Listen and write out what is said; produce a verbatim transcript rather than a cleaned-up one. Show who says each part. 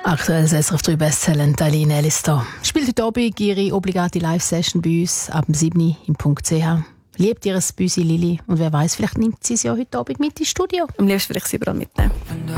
Speaker 1: Aktuell S R F drei Bestseller, Aline Ellis da. Spielt heute Abend ihre obligate Live-Session bei uns ab dem sieben im Punkt C H. Liebt ihr ein Büsi Lili? Und wer weiß, vielleicht nimmt sie es ja heute Abend mit ins Studio.
Speaker 2: Am liebsten will ich sie überall mitnehmen.